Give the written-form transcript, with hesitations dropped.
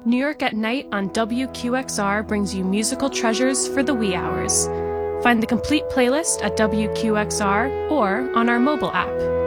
New York at Night on WQXR brings you musical treasures for the wee hours. Find the complete playlist at WQXR or on our mobile app.